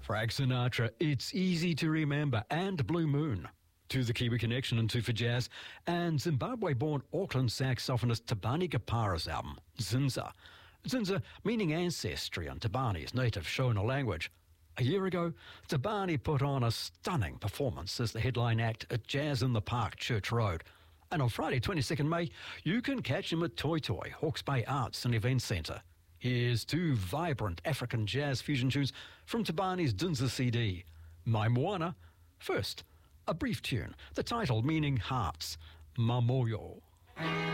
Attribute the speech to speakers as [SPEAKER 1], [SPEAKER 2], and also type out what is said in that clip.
[SPEAKER 1] Frank Sinatra, It's Easy to Remember, and Blue Moon. To the Kiwi Connection and 2 for Jazz, and Zimbabwe-born Auckland saxophonist Tabani Kapara's album, Zinza. Zinza meaning ancestry in Tabani's native Shona language. A year ago, Tabani put on a stunning performance as the headline act at Jazz in the Park, Church Road. And on Friday, 22nd May, you can catch him at Toi Toi, Hawke's Bay Arts and Events Centre. Here's 2 vibrant African jazz fusion tunes from Tabani's Zinza CD. My Moana. First, a brief tune, the title meaning hearts, Mamoyo.